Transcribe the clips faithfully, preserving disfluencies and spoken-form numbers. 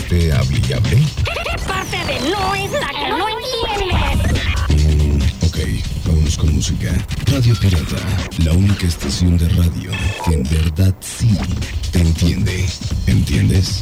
usted hable y hable? ¿Qué parte de no es la que no entiendes? Mm, ok, vámonos con música. Radio Pirata, la única estación de radio que en verdad sí te entiende. ¿Entiendes?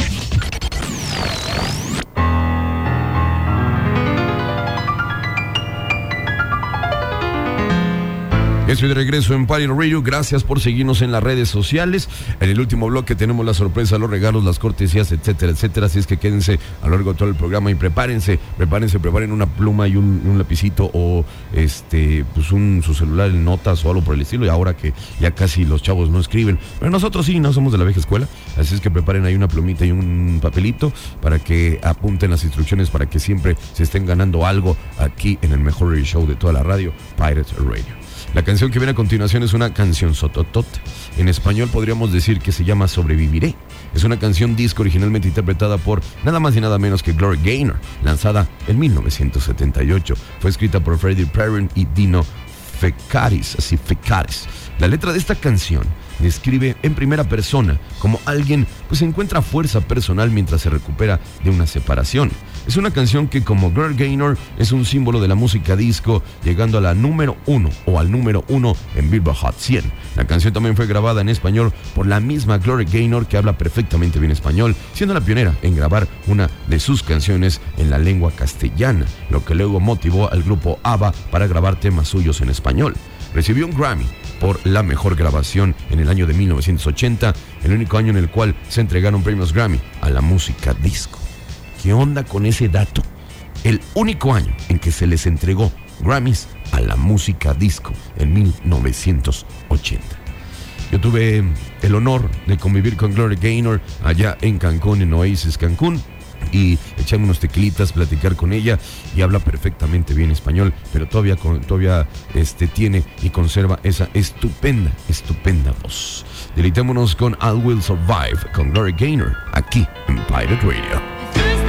Estoy de regreso en Pirate Radio. Gracias por seguirnos en las redes sociales. En el último bloque tenemos la sorpresa, los regalos, las cortesías, etcétera, etcétera. Así es que quédense a lo largo de todo el programa y prepárense, prepárense, preparen una pluma y un, un lapicito o este, pues un, su celular en notas o algo por el estilo. Y ahora que ya casi los chavos no escriben, pero nosotros sí, no somos de la vieja escuela. Así es que preparen ahí una plumita y un papelito para que apunten las instrucciones para que siempre se estén ganando algo aquí en el mejor radio show de toda la radio, Pirate Radio. La canción que viene a continuación es una canción sototot. En español podríamos decir que se llama Sobreviviré. Es una canción disco originalmente interpretada por nada más y nada menos que Gloria Gaynor, lanzada en mil novecientos setenta y ocho. Fue escrita por Freddie Perrin y Dino Fekaris, así Fekaris. La letra de esta canción describe en primera persona como alguien pues encuentra fuerza personal mientras se recupera de una separación. Es una canción que, como Gloria Gaynor, es un símbolo de la música disco, llegando a la número uno o al número uno en Billboard Hot cien. La canción también fue grabada en español por la misma Gloria Gaynor, que habla perfectamente bien español, siendo la pionera en grabar una de sus canciones en la lengua castellana, lo que luego motivó al grupo ABBA para grabar temas suyos en español. Recibió un Grammy por la mejor grabación en el año de mil novecientos ochenta, el único año en el cual se entregaron premios Grammy a la música disco. ¿Qué onda con ese dato? El único año en que se les entregó Grammys a la música disco, en mil novecientos ochenta. Yo tuve el honor de convivir con Gloria Gaynor allá en Cancún, en Oasis Cancún, y echarme unos tequilitas, platicar con ella, y habla perfectamente bien español, pero todavía, todavía este, tiene y conserva esa estupenda, estupenda voz. Deleitémonos con I Will Survive con Gloria Gaynor, aquí en Pirate Radio.